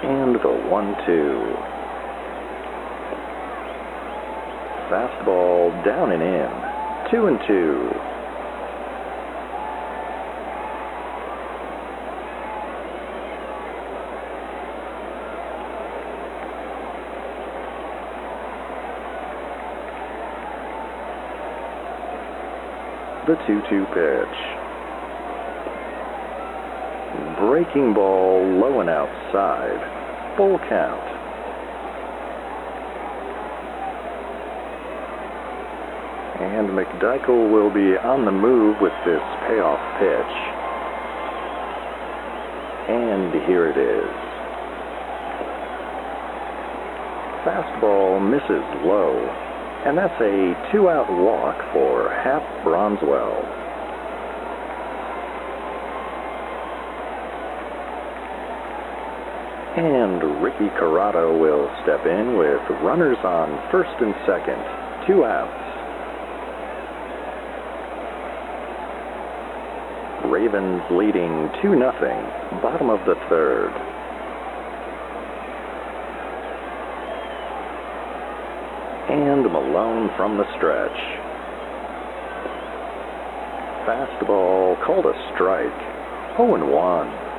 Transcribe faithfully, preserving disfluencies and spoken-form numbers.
And the one two. Fastball down and in. Two and two. The two two pitch. Breaking ball low and outside. Full count. And McDykel will be on the move with this payoff pitch. And here it is. Fastball misses low. And that's a two-out walk for Hap Bronswell. And Ricky Corrado will step in with runners on first and second. Two outs. Ravens leading two nothing. Bottom of the third. And Malone from the stretch. Fastball called a strike. oh and one.